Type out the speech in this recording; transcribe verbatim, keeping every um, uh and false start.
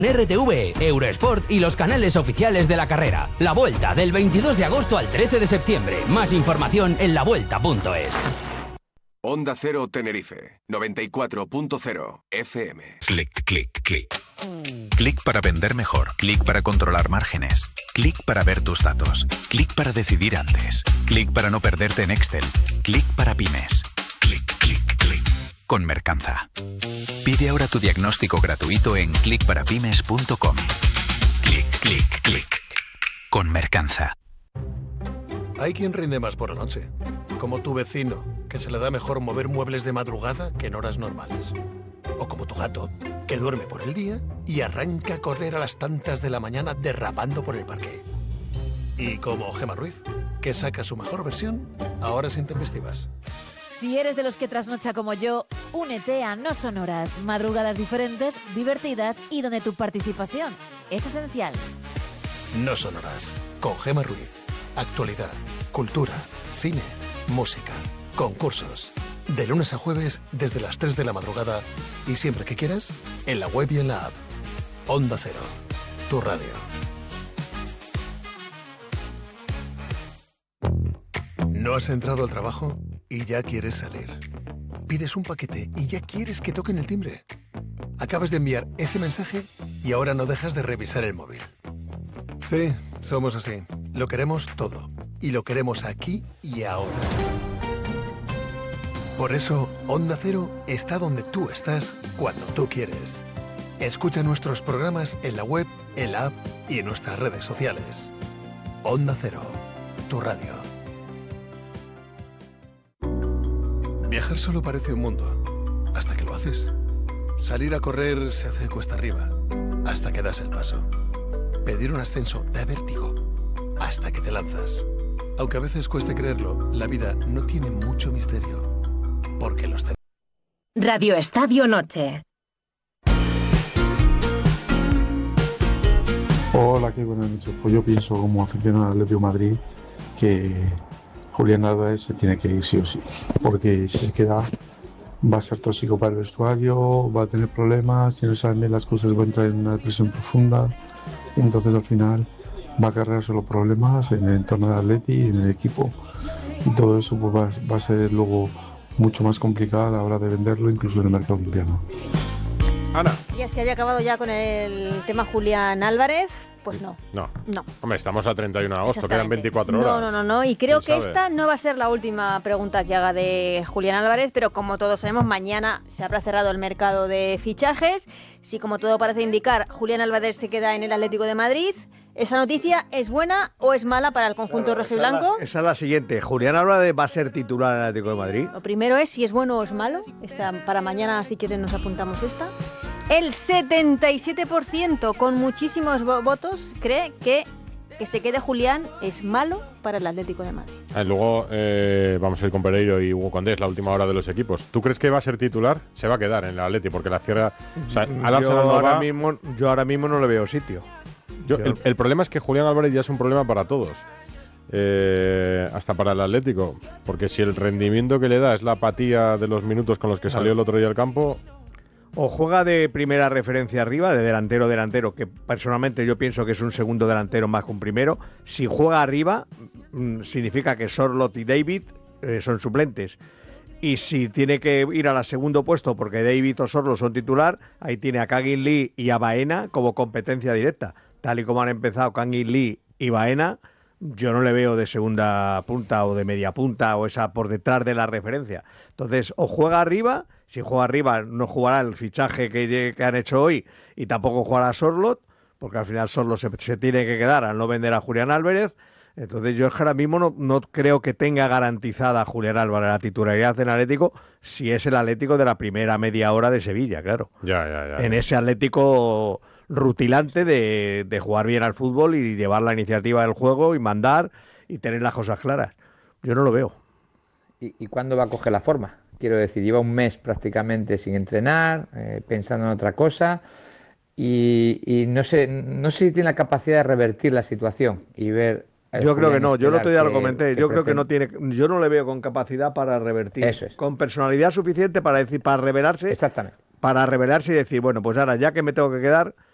R T V, Eurosport y los canales oficiales de la carrera. La Vuelta, del veintidós de agosto al trece de septiembre. Más información en la vuelta punto es. Onda Cero Tenerife, noventa y cuatro punto cero F M. Clic, clic, clic. Clic para vender mejor. Clic para controlar márgenes. Clic para ver tus datos. Clic para decidir antes. Clic para no perderte en Excel. Clic para pymes. Clic, clic, clic. Con Mercanza. Pide ahora tu diagnóstico gratuito en clic para pymes punto com. Clic, clic, clic. Con Mercanza. Hay quien rinde más por la noche, como tu vecino, que se le da mejor mover muebles de madrugada que en horas normales. O como tu gato, que duerme por el día y arranca a correr a las tantas de la mañana derrapando por el parque. Y como Gemma Ruiz, que saca su mejor versión a horas intempestivas. Si eres de los que trasnocha como yo, únete a No Son Horas, madrugadas diferentes, divertidas y donde tu participación es esencial. No Son Horas, con Gemma Ruiz. Actualidad, cultura, cine, música, concursos. De lunes a jueves desde las tres de la madrugada y siempre que quieras, en la web y en la app. Onda Cero, tu radio. ¿No has entrado al trabajo y ya quieres salir? Pides un paquete y ya quieres que toquen el timbre. Acabas de enviar ese mensaje y ahora no dejas de revisar el móvil. Sí, somos así. Lo queremos todo. Y lo queremos aquí y ahora. Por eso, Onda Cero está donde tú estás cuando tú quieres. Escucha nuestros programas en la web, en la app y en nuestras redes sociales. Onda Cero, tu radio. Viajar solo parece un mundo, hasta que lo haces. Salir a correr se hace cuesta arriba, hasta que das el paso. Pedir un ascenso da vértigo, hasta que te lanzas. Aunque a veces cueste creerlo, la vida no tiene mucho misterio, porque los tenemos. Radio Estadio Noche. Hola, qué buenas noches. Pues yo pienso como aficionado al Atlético de Madrid que Julián Álvarez se tiene que ir sí o sí, porque si se queda va a ser tóxico para el vestuario, va a tener problemas, si no saben bien las cosas va a entrar en una depresión profunda. Entonces al final va a cargar solo problemas en el entorno del Atleti y en el equipo, y todo eso pues, va, va a ser luego mucho más complicado a la hora de venderlo, incluso en el mercado invierno. Ana. ¿Y es que había acabado ya con el tema Julián Álvarez? Pues no. No. No. Hombre, estamos a treinta y uno de agosto, quedan veinticuatro horas. No, no, no, no. Y creo que sabe? esta no va a ser la última pregunta que haga de Julián Álvarez, pero como todos sabemos, mañana se habrá cerrado el mercado de fichajes. Si, como todo parece indicar, Julián Álvarez se queda en el Atlético de Madrid, ¿esa noticia es buena o es mala para el conjunto claro, rojiblanco? Esa, esa es la siguiente. ¿Julián Álvarez va a ser titular del Atlético de Madrid? Lo primero es si es bueno o es malo. Esta, para mañana, si quieren, nos apuntamos esta. El setenta y siete por ciento, con muchísimos votos, cree que que se quede Julián es malo para el Atlético de Madrid. Ah, luego eh, vamos a ir con Pereiro y Hugo Condés, la última hora de los equipos. ¿Tú crees que va a ser titular? Se va a quedar en el Atlético porque la cierra... O sea, al Arsenal no ahora va. mismo, yo ahora mismo no le veo sitio. Yo, el, el problema es que Julián Álvarez ya es un problema para todos. Eh, hasta para el Atlético. Porque si el rendimiento que le da es la apatía de los minutos con los que salió el otro día al campo... O juega de primera referencia arriba, de delantero delantero, que personalmente yo pienso que es un segundo delantero más que un primero. Si juega arriba, mmm, significa que Sorloth y David eh, son suplentes. Y si tiene que ir a la segundo puesto porque David o Sorloth son titular, ahí tiene a Kangin Lee y a Baena como competencia directa. Tal y como han empezado Kangin Lee y Baena, yo no le veo de segunda punta o de media punta o esa por detrás de la referencia. Entonces, o juega arriba... Si juega arriba no jugará el fichaje que, que han hecho hoy y tampoco jugará Sorloth, porque al final Sorloth se, se tiene que quedar al no vender a Julián Álvarez. Entonces yo ahora mismo no, no creo que tenga garantizada a Julián Álvarez la titularidad en Atlético si es el Atlético de la primera media hora de Sevilla, claro. Ya, ya, ya. En ese Atlético rutilante de, de jugar bien al fútbol y llevar la iniciativa del juego y mandar y tener las cosas claras. Yo no lo veo. ¿Y, y cuándo va a coger la forma? Quiero decir, lleva un mes prácticamente sin entrenar, eh, pensando en otra cosa y, y no sé no sé si tiene la capacidad de revertir la situación y ver... Yo creo que no, yo el otro día lo comenté, yo creo pretende. que no tiene, yo no le veo con capacidad para revertir, Eso es. Con personalidad suficiente para decir, para revelarse, exactamente, para revelarse y decir, bueno, pues ahora ya que me tengo que quedar,